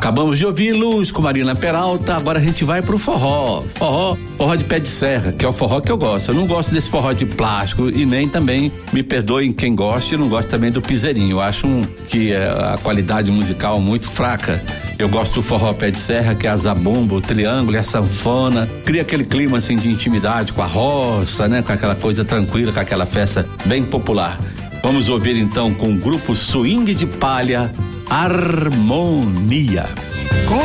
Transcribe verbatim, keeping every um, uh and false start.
Acabamos de ouvir Luz com Marina Peralta, agora a gente vai pro forró, forró, forró de pé de serra, que é o forró que eu gosto. Eu não gosto desse forró de plástico e nem também, me perdoem quem gosta, e não gosto também do piseirinho. Eu acho um, que é a qualidade musical muito fraca. Eu gosto do forró pé de serra, que é a zabumba, o triângulo e a sanfona, cria aquele clima assim de intimidade com a roça, né? Com aquela coisa tranquila, com aquela festa bem popular. Vamos ouvir então com o grupo Swing de Palha, Harmonia.